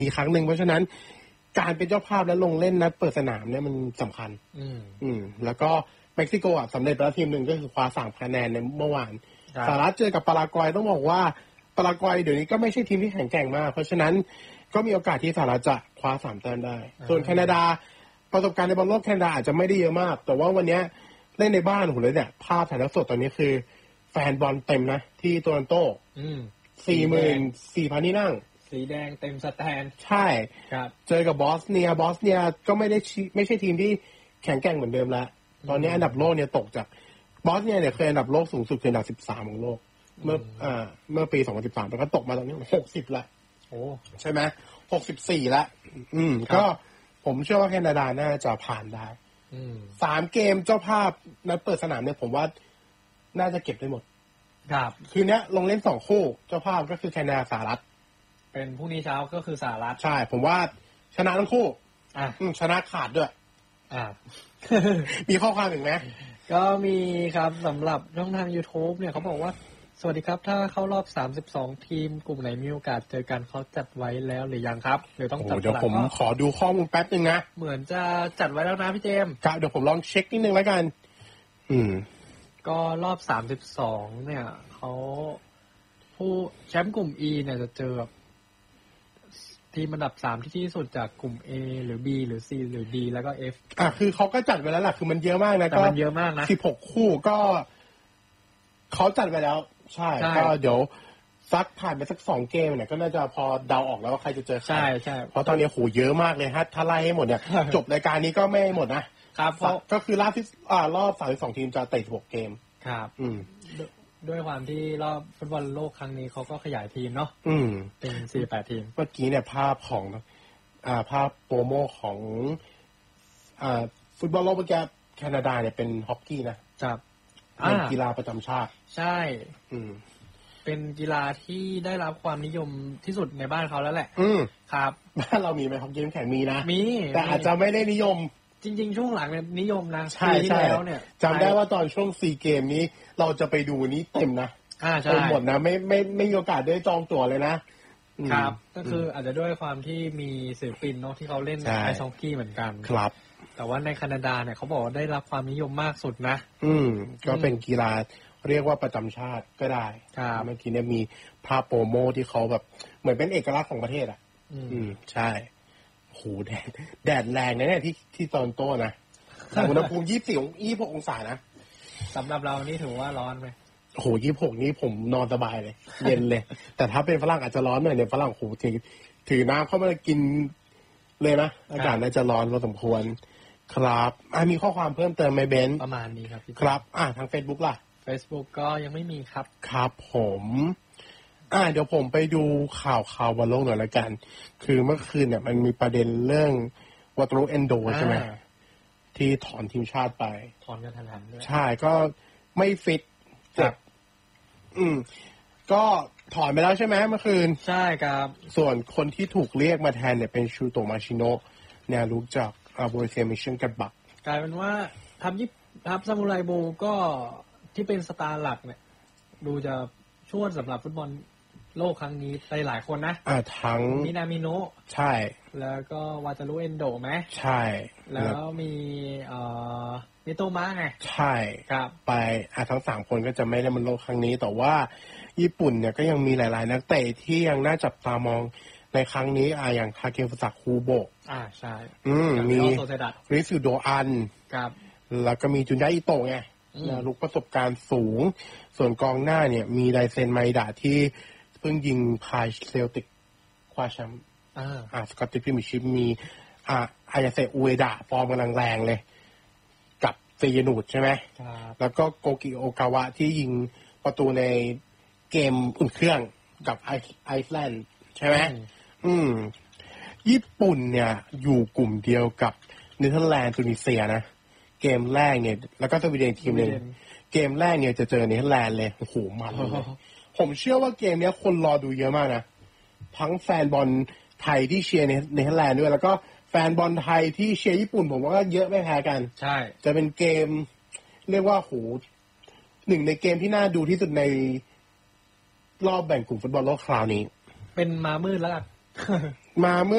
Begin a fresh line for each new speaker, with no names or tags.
อีกครั้งหนึ่งเพราะฉะนั้นการเป็นเจ้าภาพและลงเล่นนัดเปิดสนามเนี่ยมันสำคัญแล้วก็เม็กซิโกสำเร็จไปแล้วทีมหนึ่งก็คือคว้า3 คะแนนในเมื่อวานสหรัฐเจอกับปารากวัยต้องบอกว่าปารากวัยเดี๋ยวนี้ก็ไม่ใช่ทีมที่แข็งแกร่งมากเพราะฉะนั้นก็มีโอกาสที่สหรัฐจะคว้า3 แต้มได้ส่วนแคนาดาประสบการณ์ในบอลโลกแคนาดาอาจจะไม่ได้เยอะมากแต่ว่าวันนี้เล่นในบ้านผมเลยเนี่ยภาพถ่ายทอดสดตอนนี้คือแฟนบอลเต็มนะที่โตรอนโต44,000 ที่นั่ง
สีแดงเต็มสแตน
ใช่ครับเจอกับบอสเนียก็ไม่ใช่ทีมที่แข็งแกร่งเหมือนเดิมแล้วตอนนี้อันดับโลกเนี่ยตกจากบอสเนียเนี่ยเคยอันดับโลกสูงสุดคืออันดับ13ของโลกเมื่อปี2013แล้วก็ตกมาตอนนี้60ละ
โอ้
ใช่ไหม64ละก็ผมเชื่อว่าแคนาดาน่าจะผ่านได้3 เกมเจ้าภาพนัดเปิดสนามเนี่ยผมว่าน่าจะเก็บได้หมด
ครับ
คืนนี้ลงเล่น2 คู่เจ้าภาพก็คือแคนาดาสหรัฐ
เป็นพรุ่งนี้เช้าก็คือสหรัฐ
ใช่ผมว่าชนะทั้งคู่ชนะขาดด้วยมีข้อความอีกไหม
ก็มีครับสำหรับช่องทาง YouTube เนี่ยเขาบอกว่าสวัสดีครับถ้าเข้ารอบ32 ทีมกลุ่มไหนมีโอกาสเจอกันเขาจัดไว้แล้วหรือยังครับหรือต้องจัด
เดี๋ยวผมขอดูข้อมูลแป๊บนึงนะ
เหมือนจะจัดไว้แล้วนะพี่เจมส์
ครับเดี๋ยวผมลองเช็คนิดนึงแล้วกัน
ก็รอบ32เนี่ยเขาผู้แชมป์กลุ่ม E เนี่ยจะเจอทีมอันดับ3ที่สุดจากกลุ่ม A หรือ B หรือ C หรือ D แล้วก็ F
คือเขาก็จัดไว้แล้วล่ะคือมันเยอะมากนะ
ก็มันเยอะมากนะ
16 คู่ก็เขาจัดไว้แล้วใช่ก็เดี๋ยวซักผ่านไปสัก2 เกมเนี่ยก็น่าจะพอเดาออกแล้วว่าใครจะเจอใคร
ใช่
เพราะตอนนี้โหเยอะมากเลยถ้าไล่ให้หมดเนี่ยจบรายการนี้ก็ไม่หมดนะครับก็คือรอบ32 ทีมจะเตะ16 เกม
ครับด้วยความที่รอบฟุตบอลโลกครั้งนี้เขาก็ขยายทีมเนาะเป็น48 ทีม
เมื่อกี้เนี่ยภาพของภาพโปรโมของฟุตบอลโลกเมื่อกี้แคนาดาเนี่ยเป็นฮอกกี้นะครับเป็นกีฬาประจำชาติ
ใช่เป็นกีฬาที่ได้รับความนิยมที่สุดในบ้านเขาแล้วแหละครับ
บ้านเรามีไหมฮอกกี้แข่งมีนะ
มี
แต่อาจจะไม่ได้นิยม
จริงๆช่วงหลังเนี่ยนิยมนะ
ใช่แล้วเนี่ยจำได้ว่าตอนช่วง4 เกมนี้เราจะไปดูนี้เต็มนะ
ใช่
หมดนะไม่มีโอกาสได้จองตั๋วเลย
นะครับก็คืออาจจะด้วยความที่มีศิลปินเนาะที่เขาเล่นไอซ์ฮอกกี้เหมือนกัน
ครับ
แต่ว่าในแคนาดาเนี่ยเขาบอกได้รับความนิยมมากสุดนะ
ก็เป็นกีฬาเรียกว่าประจำชาติก็ได้เมื่อกี้เนี่ยมีภาพโปรโมที่เขาแบบเหมือนเป็นเอกลักษณ์ของประเทศใช่โหแดดแรงนะเนี่ยที่ตอนโตนะอุณหภูมิ26 องศานะ
สำหรับเรานี่ถือว่าร้อนไหม
โห26นี่ผมนอนสบายเลยเย็นเลยแต่ถ้าเป็นฝรั่งอาจจะร้อนหน่อยเนี่ยฝรั่งโหถือน้ำเข้ามากินเลยนะอากาศน่าจะร้อนพอสมควรครับมีข้อความเพิ่มเติมไหมเบน
ประมาณนี้ครับ
ครับทาง Facebook ล่ะ
Facebook ก็ยังไม่มีครับ
ครับผมเดี๋ยวผมไปดูข่าวบอลโลกหน่อยละกันคือเมื่อคืนเนี่ยมันมีประเด็นเรื่องวัตรุเอนโดใช่ไหมที่ถอนทีมชาติไป
ถอนกันทันด้วย
ใช่ก็ไม่ฟิต
ครับ
ก็ถอนไปแล้วใช่ไหมเมื่อคืน
ใช่ครับ
ส่วนคนที่ถูกเรียกมาแทนเนี่ยเป็นชูโตมาชิโนะแนวรุกจากโบรเซียมิเชนกัดบัก
กลายเป็นว่าทัพซามูไรบูก็ที่เป็นสตาร์หลักเนี่ยดูจะช่วยสำหรับฟุตบอลโลกครั้งนี้หลายคนนะ
ทั้ง
มินามิโนะ
ใช่
แล้วก็วาตารุเอนโดไหม
ใช่
แล้วมีมิโตมะไง
ใช่
ครับ
ไปทั้ง3 คนก็จะไม่ได้มันโลกครั้งนี้แต่ว่าญี่ปุ่นเนี่ยก็ยังมีหลายๆนักเตะที่ยังน่าจับตามองในครั้งนี้อย่างทาเกฟุสะคูโบะ
ใช่
มีริซุโดอัน
ครับ
แล้วก็มีจุนยะอิโตะไงลูกประสบการณ์สูงส่วนกองหน้าเนี่ยมีไดเซนไมดะที่เพิ่งยิงพายเซลติกคว้าแชมป์สกอตติพรีเมียร์ชิพมีอายาเซอุเอดะฟอร์มกำลังแรงเลยกับเซยนูดใช่ไหมแล้วก็โกกิโอกาวะที่ยิงประตูในเกมอุ่นเครื่องกับไอซ์แลนด์ใช่ไหมญี่ปุ่นเนี่ยอยู่กลุ่มเดียวกับเนเธอร์แลนด์ตุนิเซียนะเกมแรกเนี่ยแล้วก็สวีเดนทีมนึงเกมแรกเนี่ยจะเจอเนเธอร์แลนด์เลยโอ้โหมันเลยผมเชื่อว่าเกมนี้คนรอดูเยอะมากนะทั้งแฟนบอลไทยที่เชียร์เนเธอร์แลนด์ด้วยแล้วก็แฟนบอลไทยที่เชียร์ญี่ปุ่นผมว่าก็เยอะไม่แพ้กัน
ใช่
จะเป็นเกมเรียกว่าโหหนึ่งในเกมที่น่าดูที่สุดในรอบแบ่งกลุ่มฟุตบอลโลกคราวนี้
เป็นมามืดแล้ว
มามืด